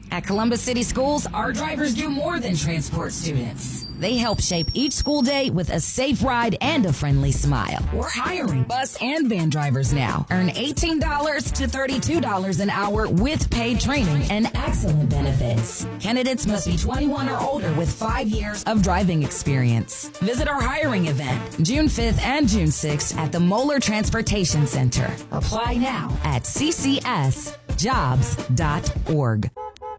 At Columbus City Schools, our drivers do more than transport students. They help shape each school day with a safe ride and a friendly smile. We're hiring bus and van drivers now. Earn $18 to $32 an hour with paid training and excellent benefits. Candidates must be 21 or older with 5 years of driving experience. Visit our hiring event June 5th and June 6th at the Moeller Transportation Center. Apply now at ccsjobs.org.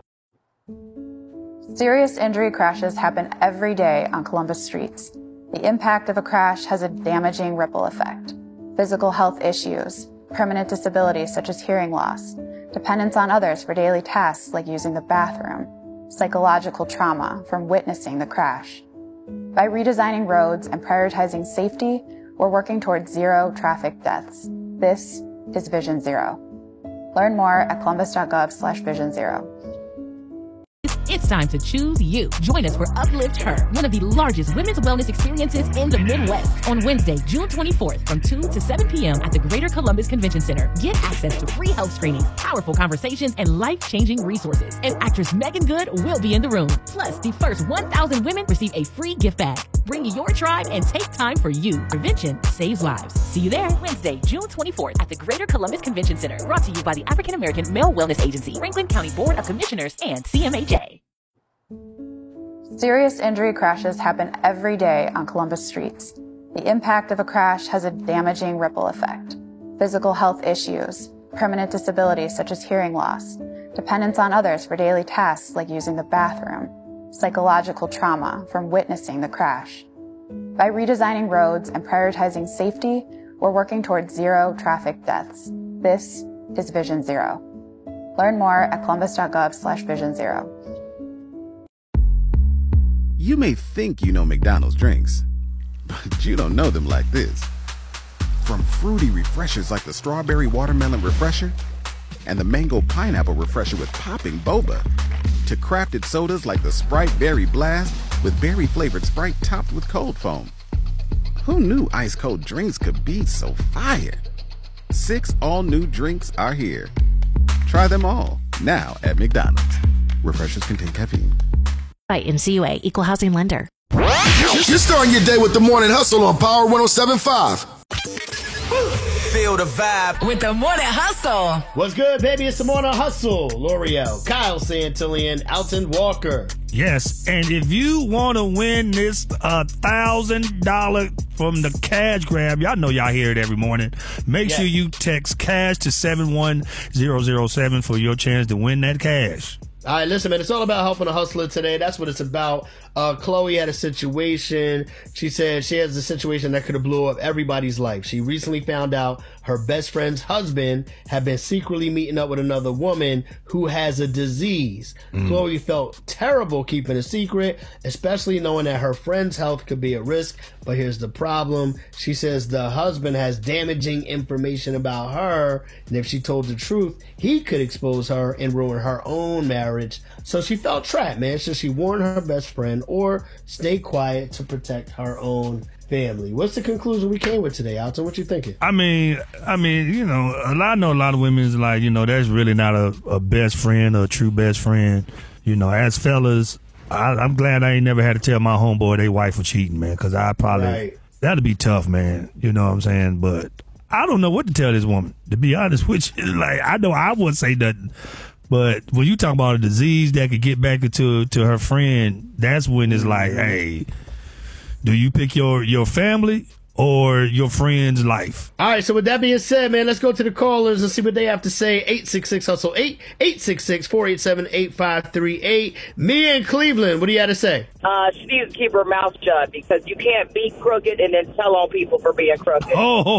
Serious injury crashes happen every day on Columbus streets. The impact of a crash has a damaging ripple effect. Physical health issues, permanent disabilities such as hearing loss, dependence on others for daily tasks like using the bathroom, psychological trauma from witnessing the crash. By redesigning roads and prioritizing safety, we're working towards zero traffic deaths. This is Vision Zero. Learn more at columbus.gov/Vision Zero. It's time to choose you. Join us for Uplift Her, one of the largest women's wellness experiences in the Midwest, on Wednesday, June 24th from 2 to 7 p.m. at the Greater Columbus Convention Center. Get access to free health screenings, powerful conversations, and life-changing resources. And actress Megan Good will be in the room. Plus, the first 1,000 women receive a free gift bag. Bring your tribe and take time for you. Prevention saves lives. See you there Wednesday, June 24th at the Greater Columbus Convention Center. Brought to you by the African American Male Wellness Agency, Franklin County Board of Commissioners, and CMHA. Serious injury crashes happen every day on Columbus streets. The impact of a crash has a damaging ripple effect. Physical health issues, permanent disabilities such as hearing loss, dependence on others for daily tasks like using the bathroom, psychological trauma from witnessing the crash. By redesigning roads and prioritizing safety, we're working towards zero traffic deaths. This is Vision Zero. Learn more at columbus.gov/Vision Zero. You may think you know McDonald's drinks, but you don't know them like this. From fruity refreshers like the Strawberry Watermelon Refresher and the Mango Pineapple Refresher with popping boba, to crafted sodas like the Sprite Berry Blast with berry-flavored Sprite topped with cold foam. Who knew ice-cold drinks could be so fire? 6 all-new drinks are here. Try them all, now at McDonald's. Refreshers contain caffeine. By NCUA, Equal Housing Lender. You're starting your day with the Morning Hustle on Power 107.5. Feel the vibe With the Morning Hustle. What's good, baby? It's the Morning Hustle. L'Oreal, Kyle Santillan, Alton Walker. Yes, and if you want to win this $1,000 from the cash grab, y'all know y'all hear it every morning. Make sure you text cash to 71007 for your chance to win that cash. All right, listen, man, it's all about helping a hustler today. That's what it's about. Chloe had a situation. She said she has a situation that could have blew up everybody's life. She recently found out her best friend's husband had been secretly meeting up with another woman who has a disease. Chloe felt terrible keeping a secret, especially knowing that her friend's health could be at risk. But here's the problem. She says the husband has damaging information about her, and if she told the truth, he could expose her and ruin her own marriage. So she felt trapped, man. Should she warn her best friend or stay quiet to protect her own family? What's the conclusion we came with today, Alton? What you thinking? I mean, you know, I know a lot of women's like, you know, that's really not a best friend or a true best friend. You know, as fellas, I'm glad I ain't never had to tell my homeboy they wife was cheating, man, because I probably, that'd be tough, man. You know what I'm saying? But I don't know what to tell this woman, to be honest with you. Like, I know I wouldn't say nothing. But when you talk about a disease that could get back into her friend, that's when it's like, hey, do you pick your family or your friend's life? All right, so with that being said, man, let's go to the callers and see what they have to say. 866-HUSTLE-8, 866-487-8538. Mia in Cleveland, what do you have to say? She needs to keep her mouth shut because you can't be crooked and then tell on people for being crooked.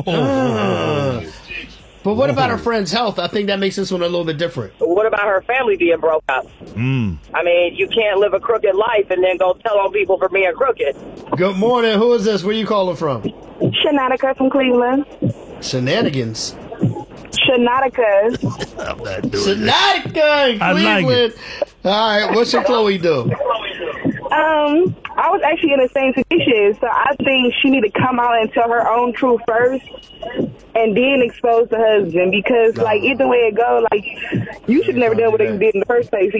But what about her friend's health? I think that makes this one a little bit different. What about her family being broke up? I mean, you can't live a crooked life and then go tell on people for being crooked. Good morning. Who is this? Where you calling from? Shanatica from Cleveland. Shenanigans? Shanatica. Shanatica in Cleveland. I like it. All right, what should Chloe do? I was actually in the same situation, so I think she need to come out and tell her own truth first, and then expose the husband, because like either way it go, like you should never done what you did in the first place.